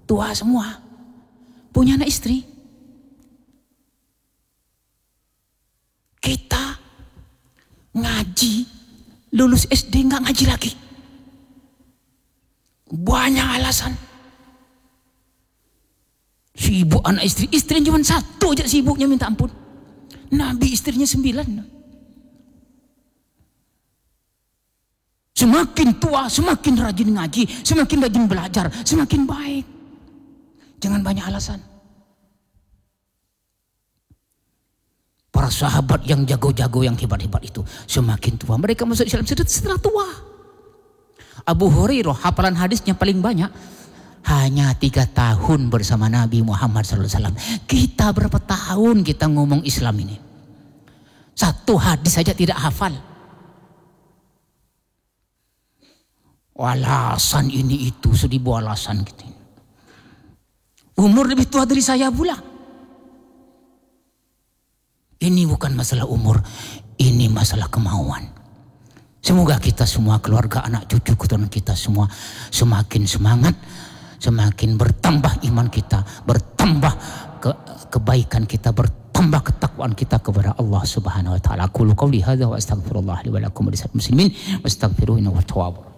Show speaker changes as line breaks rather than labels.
tua semua, punya anak istri. Kita ngaji, lulus SD nggak ngaji lagi. Banyak alasan. Sibuk anak istri, istrinya cuma satu aja sibuknya minta ampun. Nabi istrinya 9. Semakin tua, semakin rajin ngaji, semakin rajin belajar, semakin baik. Jangan banyak alasan. Para sahabat yang jago-jago, yang hebat-hebat itu semakin tua mereka masuk Islam setelah tua. Abu Hurairah hafalan hadisnya paling banyak hanya 3 tahun bersama Nabi Muhammad SAW. Kita berapa tahun kita ngomong Islam ini? Satu hadis saja tidak hafal. Alasan ini itu, 1000 alasan gitu. Umur lebih tua dari saya pula. Ini bukan masalah umur, ini masalah kemauan. Semoga kita semua, keluarga, anak cucu keturunan kita semua semakin semangat, semakin bertambah iman kita, bertambah kebaikan kita, bertambah ketakwaan kita kepada Allah Subhanahu wa taala. Qul qouli hadza wa astaghfirullah li wa lakum wa lisal muslimin wastaghfiruhu innahu huwat tawwabur.